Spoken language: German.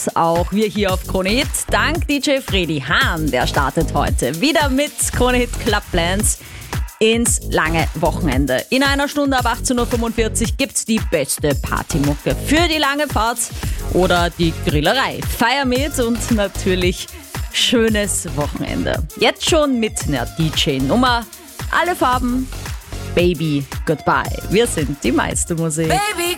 auch wir hier auf Krone Hit. Dank DJ Freddy Hahn, der startet heute wieder mit Krone Hit Club Plans ins lange Wochenende. In einer Stunde ab 18.45 Uhr gibt's die beste Partymucke für die lange Fahrt oder die Grillerei. Feier mit und natürlich schönes Wochenende. Jetzt schon mit einer DJ-Nummer. Alle Farben, Baby, Goodbye. Wir sind die meiste Musik. Baby.